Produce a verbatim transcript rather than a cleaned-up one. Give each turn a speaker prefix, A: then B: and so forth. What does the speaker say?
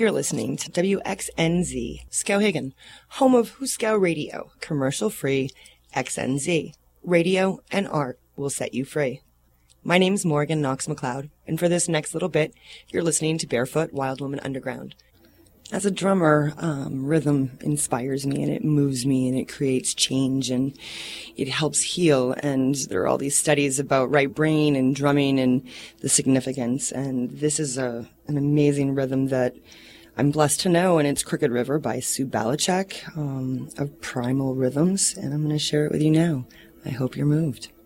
A: You're listening to W X N Z, Skowhegan, home of Huskow Radio, commercial-free X N Z. Radio and art will set you free. My name's Morgan Knox McLeod, and for this next little bit, you're listening to Barefoot Wild Woman Underground. As a drummer, um, rhythm inspires me, and it moves me, and it creates change, and it helps heal. And there are all these studies about right brain and drumming and the significance. And this is a an amazing rhythm that I'm blessed to know, and it's Crooked River by Sue Balichak um, of Primal Rhythms, and I'm going to share it with you now. I hope you're moved.